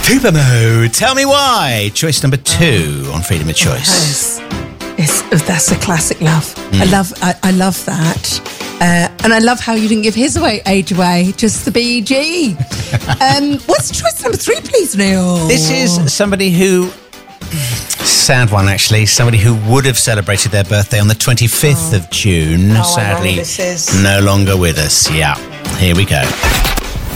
Tupamo, Tell Me Why. Choice number 2 on Freedom of Choice. That's a classic, love. I love that. And I love how you didn't give his age away, just the BG. What's choice number 3, please, Neil? This is somebody who... Sad one, actually. Somebody who would have celebrated their birthday on the 25th of June. Sadly, no longer with us. Yeah, here we go.